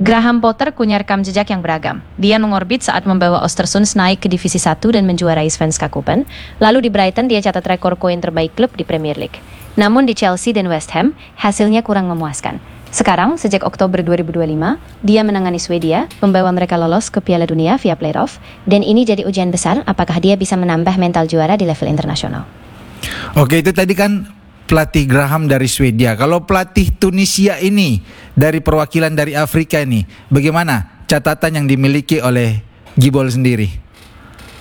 Graham Potter punya rekam jejak yang beragam. Dia mengorbit saat membawa Östersund naik ke divisi 1 dan menjuarai Svenska Cupen. Lalu di Brighton dia catat rekor koin terbaik klub di Premier League. Namun di Chelsea dan West Ham, hasilnya kurang memuaskan. Sekarang, sejak Oktober 2025, dia menangani Swedia, membawa mereka lolos ke Piala Dunia via playoff, dan ini jadi ujian besar apakah dia bisa menambah mental juara di level internasional. Oke, itu tadi kan pelatih Graham dari Swedia. Kalau pelatih Tunisia ini dari perwakilan dari Afrika ini, bagaimana catatan yang dimiliki oleh Gibol sendiri?